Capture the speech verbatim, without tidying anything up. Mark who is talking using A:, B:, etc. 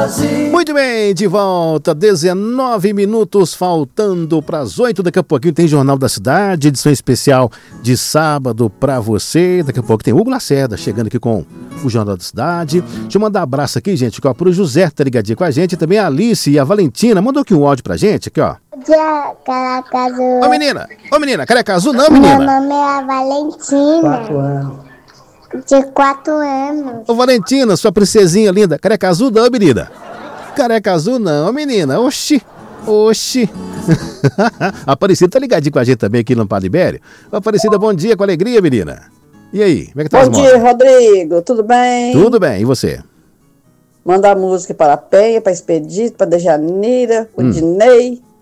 A: Muito bem, de volta, dezenove minutos faltando para as oito. Daqui a pouquinho tem Jornal da Cidade, edição especial de sábado para você. Daqui a pouco tem Hugo Lacerda chegando aqui com o Jornal da Cidade. Deixa eu mandar um abraço aqui, gente, ó, pro José, que tá ligadinho com a gente, também a Alice e a Valentina. Mandou aqui um áudio pra gente, aqui, ó.
B: Dia, Careca Azul.
A: Ô menina, ô menina, Careca Azul não, menina.
B: Meu nome é a Valentina.
C: Quatro anos.
B: De quatro anos.
A: Ô Valentina, sua princesinha linda, Careca Azul não, menina. Careca Azul não, menina. Oxi, oxi. A Aparecida tá ligadinho com a gente também aqui no Padre Ibério. Aparecida, bom dia, com alegria, menina. E aí, como é que tá as
C: Bom
A: modas?
C: dia, Rodrigo. Tudo bem?
A: Tudo bem, e você?
C: Mandar música para a Penha, para Expedito, para Dejanira, o
A: Hum.
C: Dinei,